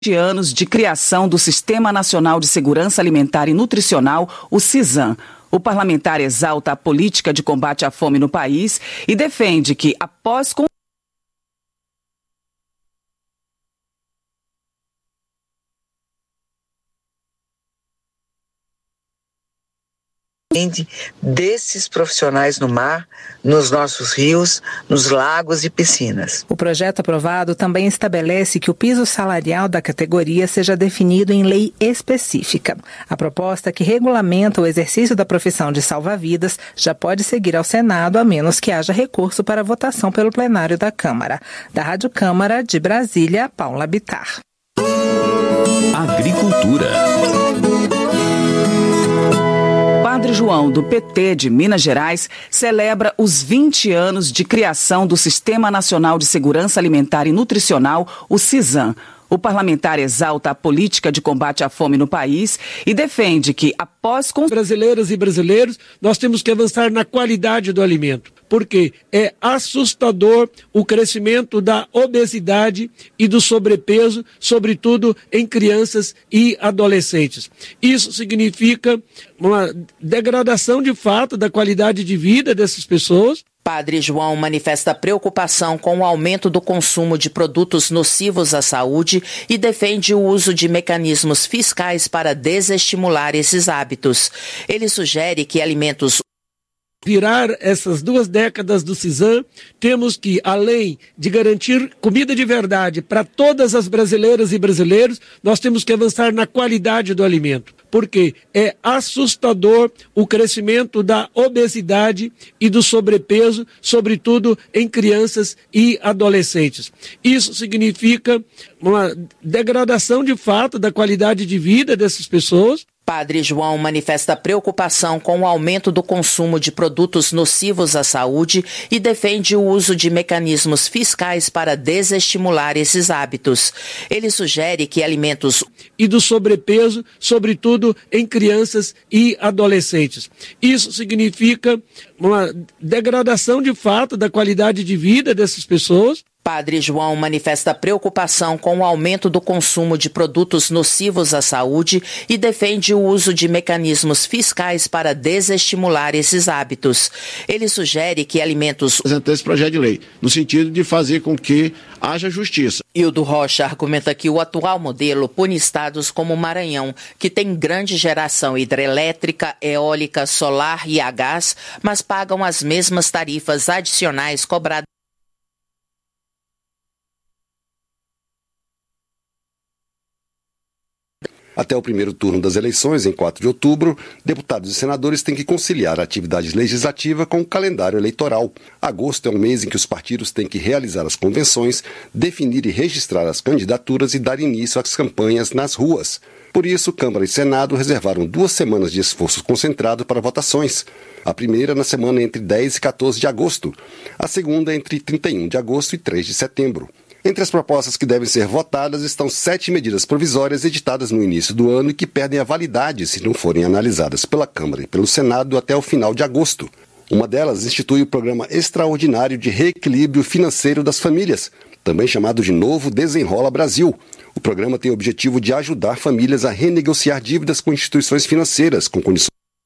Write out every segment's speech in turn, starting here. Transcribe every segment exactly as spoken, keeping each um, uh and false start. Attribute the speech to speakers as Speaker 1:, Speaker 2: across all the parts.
Speaker 1: De anos de criação do Sistema Nacional de Segurança Alimentar e Nutricional, o SISAM. O parlamentar exalta a política de combate à fome no país e defende que, após
Speaker 2: desses profissionais no mar, nos nossos rios, nos lagos e piscinas.
Speaker 3: O projeto aprovado também estabelece que o piso salarial da categoria seja definido em lei específica. A proposta que regulamenta o exercício da profissão de salva-vidas já pode seguir ao Senado, a menos que haja recurso para votação pelo plenário da Câmara. Da Rádio Câmara de Brasília, Paula Bittar.
Speaker 4: Agricultura.
Speaker 1: Padre João, do P T de Minas Gerais, celebra os vinte anos de criação do Sistema Nacional de Segurança Alimentar e Nutricional, o SISAM. O parlamentar exalta a política de combate à fome no país e defende que, após...
Speaker 5: Brasileiras e brasileiros, nós temos que avançar na qualidade do alimento, porque é assustador o crescimento da obesidade e do sobrepeso, sobretudo em crianças e adolescentes. Isso significa uma degradação de fato da qualidade de vida dessas pessoas.
Speaker 6: Padre João manifesta preocupação com o aumento do consumo de produtos nocivos à saúde e defende o uso de mecanismos fiscais para desestimular esses hábitos. Ele sugere que alimentos...
Speaker 5: Virar essas duas décadas do SISAM, temos que, além de garantir comida de verdade para todas as brasileiras e brasileiros, nós temos que avançar na qualidade do alimento, porque é assustador o crescimento da obesidade e do sobrepeso, sobretudo em crianças e adolescentes. Isso significa uma degradação de fato da qualidade de vida dessas pessoas.
Speaker 6: Padre João manifesta preocupação com o aumento do consumo de produtos nocivos à saúde e defende o uso de mecanismos fiscais para desestimular esses hábitos. Ele sugere que alimentos...
Speaker 5: E do sobrepeso, sobretudo em crianças e adolescentes. Isso significa uma degradação de fato da qualidade de vida dessas pessoas.
Speaker 6: Padre João manifesta preocupação com o aumento do consumo de produtos nocivos à saúde e defende o uso de mecanismos fiscais para desestimular esses hábitos. Ele sugere que alimentos...
Speaker 7: Apresentar esse projeto de lei, no sentido de fazer com que haja justiça.
Speaker 6: Hildo Rocha argumenta que o atual modelo pune estados como o Maranhão, que tem grande geração hidrelétrica, eólica, solar e a gás, mas pagam as mesmas tarifas adicionais cobradas.
Speaker 8: Até o primeiro turno das eleições, em quatro de outubro, deputados e senadores têm que conciliar a atividade legislativa com o calendário eleitoral. Agosto é um mês em que os partidos têm que realizar as convenções, definir e registrar as candidaturas e dar início às campanhas nas ruas. Por isso, Câmara e Senado reservaram duas semanas de esforço concentrado para votações. A primeira na semana entre dez e quatorze de agosto. A segunda entre trinta e um de agosto e três de setembro. Entre as propostas que devem ser votadas estão sete medidas provisórias editadas no início do ano e que perdem a validade se não forem analisadas pela Câmara e pelo Senado até o final de agosto. Uma delas institui o Programa Extraordinário de Reequilíbrio Financeiro das Famílias, também chamado de Novo Desenrola Brasil. O programa tem o objetivo de ajudar famílias a renegociar dívidas com instituições financeiras com condições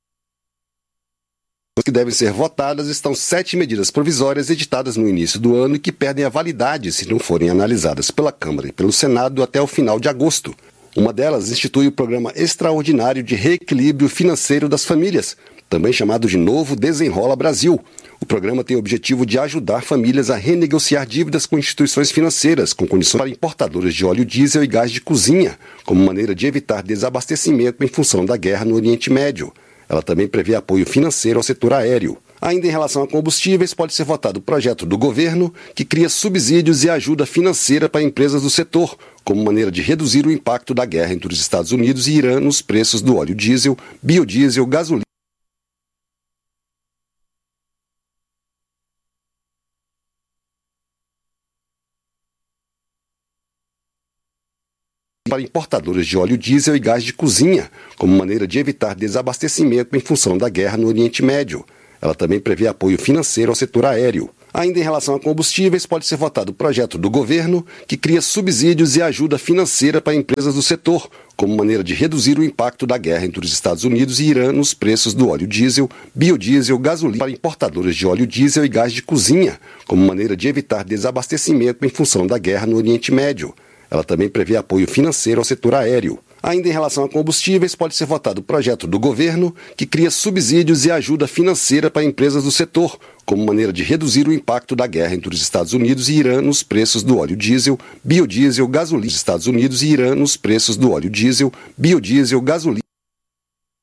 Speaker 8: que devem ser votadas estão sete medidas provisórias editadas no início do ano e que perdem a validade se não forem analisadas pela Câmara e pelo Senado até o final de agosto. Uma delas institui o Programa Extraordinário de Reequilíbrio Financeiro das Famílias, também chamado de Novo Desenrola Brasil. O programa tem o objetivo de ajudar famílias a renegociar dívidas com instituições financeiras com condições para importadores de óleo diesel e gás de cozinha, como maneira de evitar desabastecimento em função da guerra no Oriente Médio. Ela também prevê apoio financeiro ao setor aéreo. Ainda em relação a combustíveis, pode ser votado o projeto do governo que cria subsídios e ajuda financeira para empresas do setor, como maneira de reduzir o impacto da guerra entre os Estados Unidos e Irã nos preços do óleo diesel, biodiesel, gasolina. Para importadores de óleo diesel e gás de cozinha, como maneira de evitar desabastecimento em função da guerra no Oriente Médio. Ela também prevê apoio financeiro ao setor aéreo. Ainda em relação a combustíveis, pode ser votado o projeto do governo que cria subsídios e ajuda financeira para empresas do setor, como maneira de reduzir o impacto da guerra entre os Estados Unidos e Irã nos preços do óleo diesel, biodiesel, gasolina para importadores de óleo diesel e gás de cozinha, como maneira de evitar desabastecimento em função da guerra no Oriente Médio. Ela também prevê apoio financeiro ao setor aéreo. Ainda em relação a combustíveis, pode ser votado o projeto do governo que cria subsídios e ajuda financeira para empresas do setor, como maneira de reduzir o impacto da guerra entre os Estados Unidos e Irã nos preços do óleo diesel, biodiesel, gasolina. Estados Unidos e Irã nos preços do óleo diesel, biodiesel, gasolina.